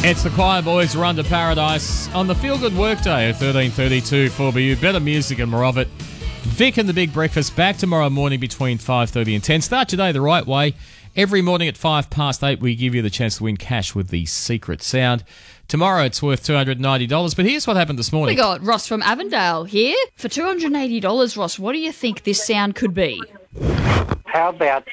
It's the Choir Boys, Run to Paradise on the Feel Good Workday at 13:32 4BU. Better music and more of it. Vic and the Big Breakfast back tomorrow morning between 5:30 and 10. Start your day the right way. Every morning at 8:05, we give you the chance to win cash with the secret sound. Tomorrow it's worth $290, but here's what happened this morning. We got Ross from Avondale here. For $280, Ross, what do you think this sound could be? How about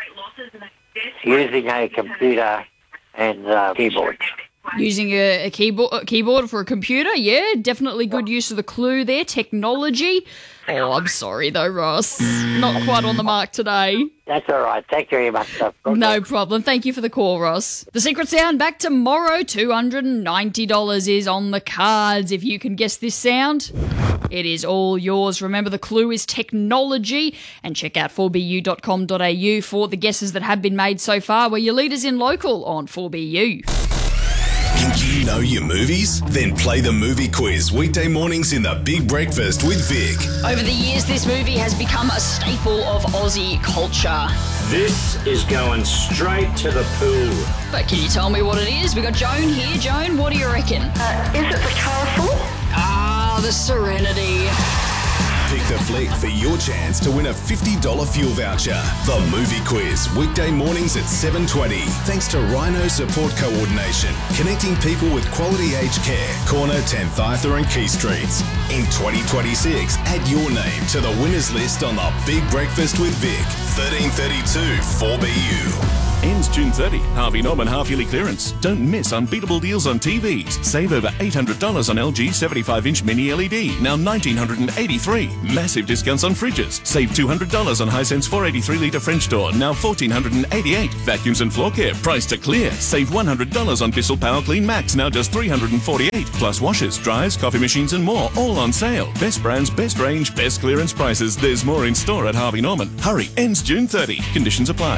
using a computer and keyboard? Using a keyboard for a computer? Yeah, definitely good use of the clue there. Technology. Oh, I'm sorry though, Ross. Not quite on the mark today. That's all right. Thank you very much. No problem. Thank you for the call, Ross. The secret sound back tomorrow. $290 is on the cards. If you can guess this sound, it is all yours. Remember, the clue is technology. And check out 4bu.com.au for the guesses that have been made so far. We're your leaders in local on 4BU. Think you know your movies? Then play the movie quiz weekday mornings in the Big Breakfast with Vic. Over the years, this movie has become a staple of Aussie culture. This is going straight to the pool. But can you tell me what it is? We got Joan here. Joan, what do you reckon? Is it the Castle? The Serenity. Pick the flick for your chance to win a $50 fuel voucher. The Movie Quiz, weekday mornings at 7:20. Thanks to Rhino Support Coordination, connecting people with quality aged care. Corner, 10th Arthur and Key Streets. In 2026, add your name to the winners list on the Big Breakfast with Vic. 13:32 4BU. Ends June 30. Harvey Norman half-yearly clearance. Don't miss unbeatable deals on TVs. Save over $800 on LG 75-inch mini LED, now $1,983. Massive discounts on fridges. Save $200 on Hisense 483-litre French door, now $1,488. Vacuums and floor care, price to clear. Save $100 on Bissell Power Clean Max, now just $348. Plus washers, dryers, coffee machines and more, all on sale. Best brands, best range, best clearance prices. There's more in store at Harvey Norman. Hurry, ends June 30. Conditions apply.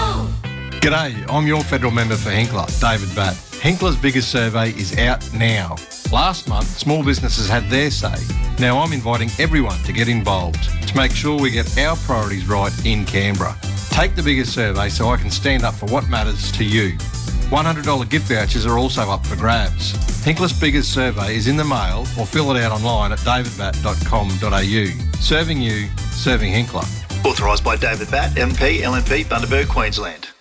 G'day, I'm your federal member for Hinkler, David Batt. Hinkler's biggest survey is out now. Last month, small businesses had their say. Now I'm inviting everyone to get involved to make sure we get our priorities right in Canberra. Take the biggest survey so I can stand up for what matters to you. $100 gift vouchers are also up for grabs. Hinkler's biggest survey is in the mail or fill it out online at davidbatt.com.au. Serving you, serving Hinkler. Authorised by David Batt, MP, LNP, Bundaberg, Queensland.